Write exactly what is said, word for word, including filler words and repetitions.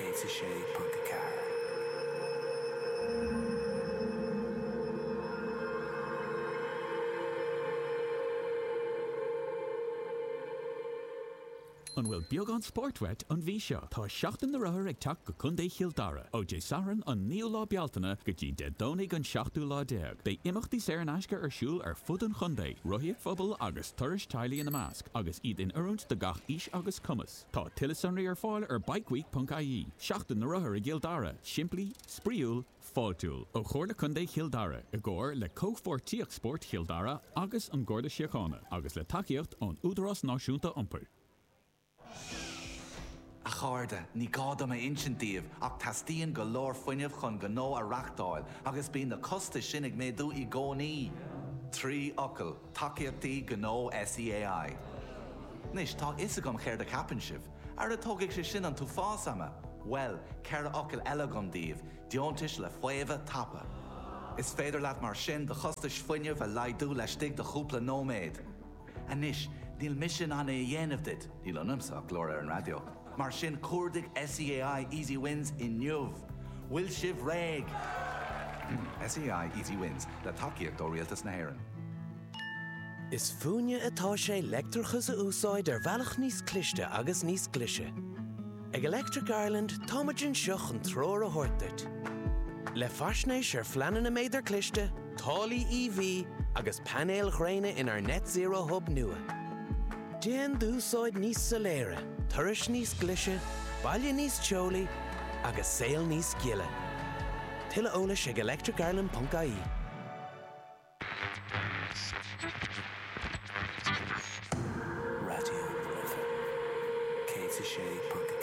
Cé sé punt car. An bhfuil beag an sportwet an bhí seo. Tá seachtain na rathair ag teach go chun é Chialdara. Ó dé saran an níl lá bealtaine go dtí de dónaigh an seachtú lá déag. Bé imachtaí sé an aisce ar siúl ar fud an chundé, roiíoh phobal agus tuiris teilí in na másc, agus iad in oireant de gach is agus cumas. Tá tilesanraí ar fáil ar bikeweek dot I E. Seachtain na rathair ag Chialdara, siimplí, spríúil, fáiltúil. Ó chóir le chundé Chialdara, i gcóir le cóhfortíocht sport Chialdara agus an Gcorda Síochána, agus le takeíocht ón údarás náisiúnta iompar. A cháirde, ní gáda mé insintíomh ach tastíonn go leor foiineamh chun go nó a reachtáil agus bíonn na costa sin ag méadú i gcónaí. Trí ocail, takeíochtaí go nó S E A I. Nis, tá is agam chéir de capan sibh, ar a tógadh sé sin an tú fásama. Well, céir a ocail eile gom díomh, diontais le fuamh tapa. Is féidir leat mar sin de chostais foiineamh a laidú leis stig de chúpla nóméid. A nis, níl mission an é dhéanamh dit, níl anamsa glór ar an radio. Mar sin cuardaigh S E A I Easy Wins in Nniuh. Bhfuil sibh réig. S E A I Easy Wins, le takeíocht ó rialtas na hÉireann. Is fúine atá sé leictreachas a úsáid ar bhealach níos cliste agus níos clise. Ag Electric Ireland, táimeann seach an tróir a thuirteart. Le faisnéis ar fleanan na méidir cliste, tálaí E V agus panéal ghréine in ar net zero hub nua. Déan dúsáid níos soléire, tuiris níos glise, baile níos teolaí agus saol níos giile. Tuile eolais ag electric ireland dot I E. Radio Cé sé punt